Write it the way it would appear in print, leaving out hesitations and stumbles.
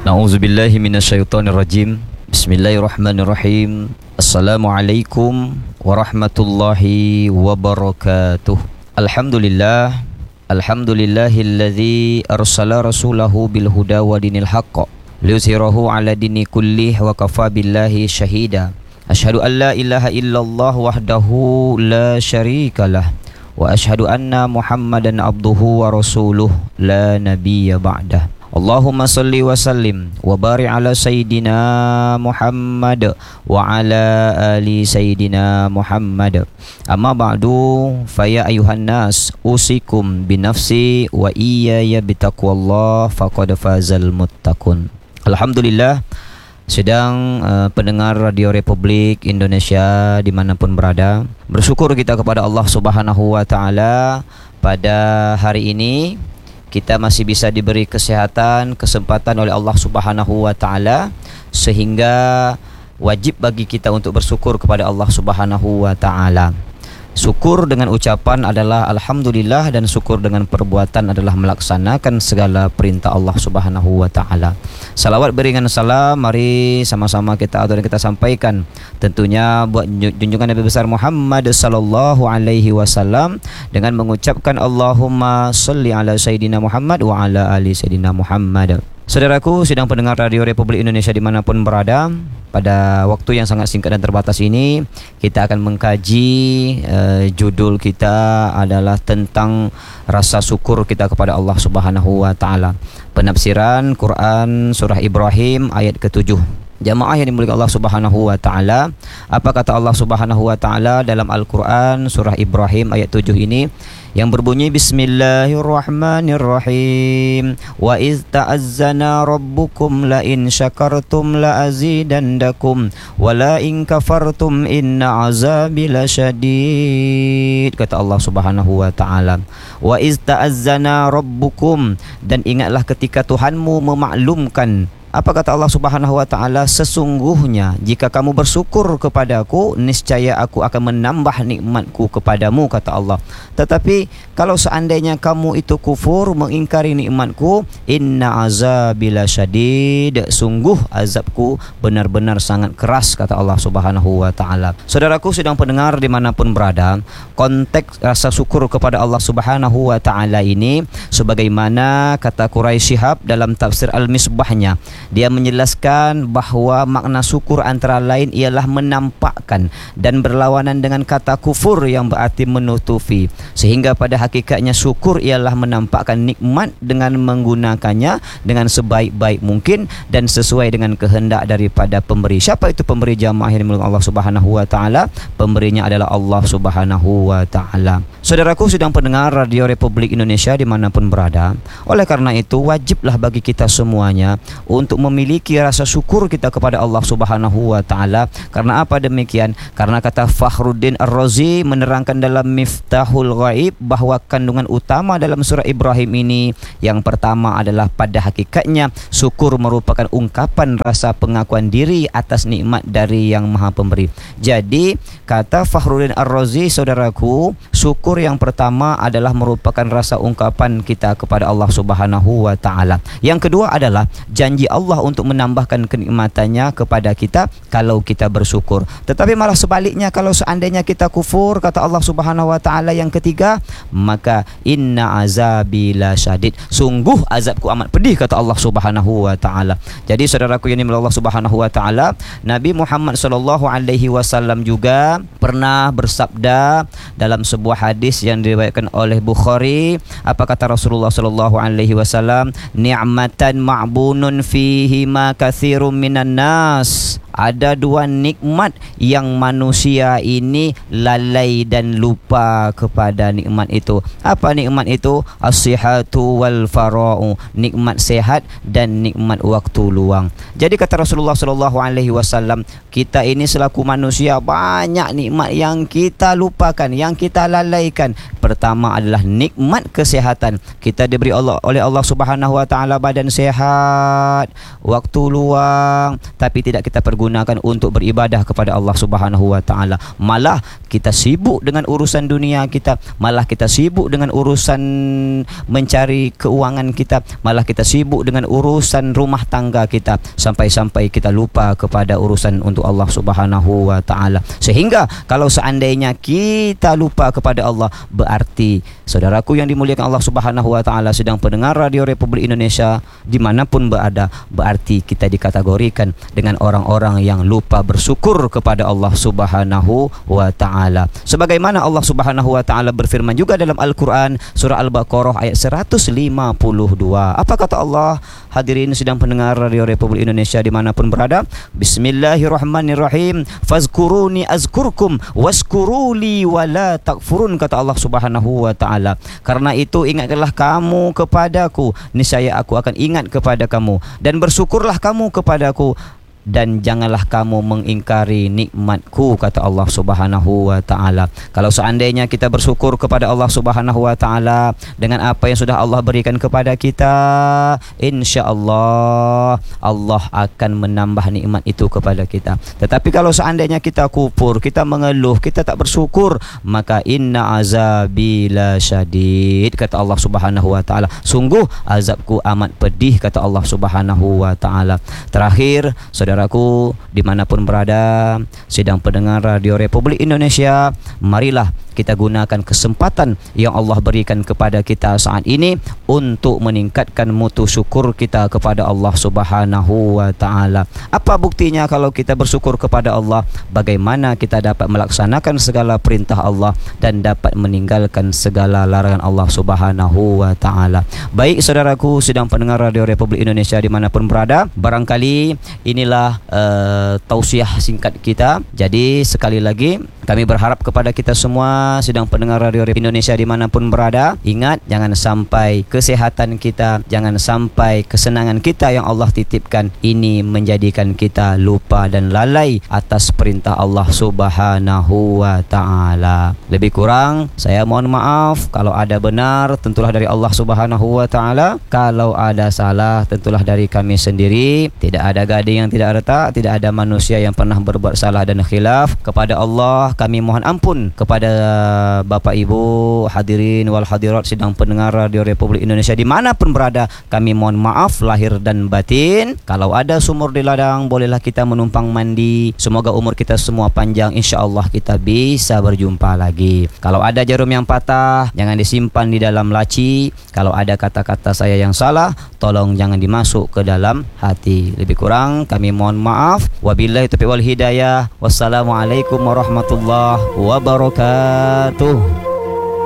A'udzubillahi minasyaitonirrajim. Bismillahirrahmanirrahim. Assalamualaikum warahmatullahi wabarakatuh. Alhamdulillah. Alhamdulillahilladzi arsala rasulahu bil huda wa dinil haqq liyuzhirahu ala dini kullih wa kafa billahi syahida. Asyhadu an la ilaha illallah wahdahu la syarikalah wa asyhadu anna Muhammadan abduhu wa rasuluh la nabiyya ba'dah. Allahumma salli wa sallim wa barik ala Sayyidina Muhammad wa ala ali Sayyidina Muhammad. Amma ba'du, faya ayuhan nas, usikum binafsi wa iyaya bitaqwallah faqad fazal muttaqun. Alhamdulillah, sedang pendengar Radio Republik Indonesia dimanapun berada, bersyukur kita kepada Allah Subhanahu wa Ta'ala pada hari ini kita masih bisa diberi kesehatan, kesempatan oleh Allah Subhanahu wa Ta'ala, sehingga wajib bagi kita untuk bersyukur kepada Allah Subhanahu wa Ta'ala. Syukur dengan ucapan adalah alhamdulillah, dan syukur dengan perbuatan adalah melaksanakan segala perintah Allah Subhanahu wa Ta'ala. Salawat berikan salam, mari sama-sama kita atur dan kita sampaikan tentunya buat junjungan Nabi besar Muhammad sallallahu alaihi wasallam dengan mengucapkan Allahumma salli ala Sayyidina Muhammad wa ala ali Sayyidina Muhammad. Saudaraku, sedang pendengar Radio Republik Indonesia dimanapun berada, pada waktu yang sangat singkat dan terbatas ini kita akan mengkaji judul kita adalah tentang rasa syukur kita kepada Allah Subhanahu wa Ta'ala. Penafsiran Quran Surah Ibrahim ayat ke-7. Jamaah yang dimuliakan Allah Subhanahu wa Ta'ala, apa kata Allah Subhanahu wa Ta'ala dalam Al-Quran Surah Ibrahim ayat 7 ini yang berbunyi Bismillahirrahmanirrahim. Wa iz ta'azzana rabbukum la in syakartum la azidandakum wa la in kafartum inna azabi lasyadid. Kata Allah Subhanahu wa Ta'ala, wa iz ta'azzana rabbukum, dan ingatlah ketika Tuhanmu memaklumkan. Apa kata Allah Subhanahu wa Ta'ala? Sesungguhnya jika kamu bersyukur kepadaku, niscaya aku akan menambah nikmatku kepadamu, kata Allah. Tetapi kalau seandainya kamu itu kufur, mengingkari nikmatku, inna azabi lasyadid, sungguh azabku benar-benar sangat keras, kata Allah Subhanahu wa Ta'ala. Saudaraku sedang pendengar dimanapun berada, konteks rasa syukur kepada Allah Subhanahu wa Ta'ala ini sebagaimana kata Quraisy Shihab dalam tafsir Al-Misbahnya. Dia menjelaskan bahawa makna syukur antara lain ialah menampakkan dan berlawanan dengan kata kufur yang berarti menutupi. Sehingga pada hakikatnya syukur ialah menampakkan nikmat dengan menggunakannya dengan sebaik-baik mungkin dan sesuai dengan kehendak daripada pemberi. Siapa itu pemberi, jamaah yang dimuliakan Allah Subhanahu wa Ta'ala? Pemberinya adalah Allah Subhanahu wa Ta'ala. Saudaraku sedang pendengar Radio Republik Indonesia dimanapun berada, oleh karena itu wajiblah bagi kita semuanya untuk memiliki rasa syukur kita kepada Allah Subhanahu wa Ta'ala. Karena apa demikian? Karena kata Fakhruddin Ar-Razi menerangkan dalam Miftahul Ghaib bahawa kandungan utama dalam surah Ibrahim ini yang pertama adalah pada hakikatnya syukur merupakan ungkapan rasa pengakuan diri atas nikmat dari Yang Maha Pemberi. Jadi kata Fakhruddin Ar-Razi, saudaraku, syukur yang pertama adalah merupakan rasa ungkapan kita kepada Allah Subhanahu wa Ta'ala. Yang kedua adalah janji Allah untuk menambahkan kenikmatannya kepada kita kalau kita bersyukur. Tetapi malah sebaliknya, kalau seandainya kita kufur, kata Allah Subhanahu wa Ta'ala yang ketiga, maka inna azabi lasyadid, sungguh azabku amat pedih, kata Allah Subhanahu wa Ta'ala. Jadi saudaraku yang dimiliki Allah Subhanahu wa Ta'ala, Nabi Muhammad sallallahu alaihi wasallam juga pernah bersabda dalam sebuah hadis yang diriwayatkan oleh Bukhari. Apa kata Rasulullah sallallahu alaihi wasallam? Ni'matan ma'bunun fihi ma katsirun minan nas. Ada dua nikmat yang manusia ini lalai dan lupa kepada nikmat itu. Apa nikmat itu? As-sihhatu wal fara'u, nikmat sehat dan nikmat waktu luang. Jadi kata Rasulullah sallallahu alaihi wasallam, kita ini selaku manusia banyak nikmat yang kita lupakan, yang kita lalaikan. Pertama adalah nikmat kesehatan. Kita diberi oleh Allah Subhanahu wa Ta'ala badan sehat, waktu luang, tapi tidak kita pergunakan gunakan untuk beribadah kepada Allah Subhanahu wa taala. Malah kita sibuk dengan urusan dunia kita, malah kita sibuk dengan urusan mencari keuangan kita, malah kita sibuk dengan urusan rumah tangga kita, sampai-sampai kita lupa kepada urusan untuk Allah Subhanahu wa taala. Sehingga kalau seandainya kita lupa kepada Allah, berarti saudaraku yang dimuliakan Allah Subhanahu wa taala, sedang pendengar Radio Republik Indonesia dimanapun berada, berarti kita dikategorikan dengan orang-orang yang lupa bersyukur kepada Allah Subhanahu wa taala. Sebagaimana Allah Subhanahu wa taala berfirman juga dalam Al-Quran surah Al-Baqarah ayat 152. Apa kata Allah? Hadirin sedang pendengar Radio Republik Indonesia dimanapun berada, Bismillahirrahmanirrahim. Fazkuruni azkurkum waskuruli wala takfurun, kata Allah Subhanahu wa taala. Karena itu ingatlah kamu kepadaku, niscaya aku akan ingat kepada kamu, dan bersyukurlah kamu kepadaku, dan janganlah kamu mengingkari nikmatku, kata Allah Subhanahu wa taala. Kalau seandainya kita bersyukur kepada Allah Subhanahu wa taala dengan apa yang sudah Allah berikan kepada kita, insya-Allah Allah akan menambah nikmat itu kepada kita. Tetapi kalau seandainya kita kufur, kita mengeluh, kita tak bersyukur, maka inna azabi lasyadid, kata Allah Subhanahu wa taala. Sungguh azabku amat pedih, kata Allah Subhanahu wa taala. Terakhir, saudaraku dimanapun berada, sedang pendengar Radio Republik Indonesia, marilah kita gunakan kesempatan yang Allah berikan kepada kita saat ini untuk meningkatkan mutu syukur kita kepada Allah Subhanahu wa taala. Apa buktinya kalau kita bersyukur kepada Allah? Bagaimana kita dapat melaksanakan segala perintah Allah dan dapat meninggalkan segala larangan Allah Subhanahu wa taala. Baik saudaraku sedang pendengar Radio Republik Indonesia dimanapun berada, barangkali inilah tausiah singkat kita. Jadi sekali lagi kami berharap kepada kita semua sedang pendengar Radio Republik Indonesia dimanapun berada, ingat jangan sampai kesehatan kita, jangan sampai kesenangan kita yang Allah titipkan ini menjadikan kita lupa dan lalai atas perintah Allah Subhanahu wa taala. Lebih kurang saya mohon maaf, kalau ada benar tentulah dari Allah Subhanahu wa taala, kalau ada salah tentulah dari kami sendiri. Tidak ada gading yang tidak retak, tidak ada manusia yang pernah berbuat salah dan khilaf. Kepada Allah kami mohon ampun. Kepada Bapak Ibu hadirin wal hadirat sedang pendengar Radio Republik Indonesia dimanapun berada, kami mohon maaf lahir dan batin. Kalau ada sumur di ladang, bolehlah kita menumpang mandi. Semoga umur kita semua panjang, insya-Allah kita bisa berjumpa lagi. Kalau ada jarum yang patah, jangan disimpan di dalam laci. Kalau ada kata-kata saya yang salah, tolong jangan dimasuk ke dalam hati. Lebih kurang kami mohon maaf. Wabillahi taufiq wal hidayah. Wassalamualaikum warahmatullahi wabarakatuh.